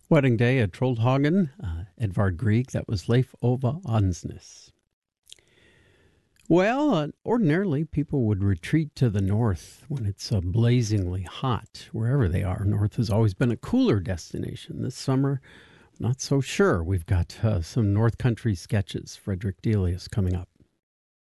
Wedding Day at Trollhagen, Edvard Grieg, that was Leif Ove Ansnes. Well, ordinarily people would retreat to the north when it's blazingly hot, wherever they are. North has always been a cooler destination. This summer, not so sure. We've got some North Country sketches. Frederick Delius coming up.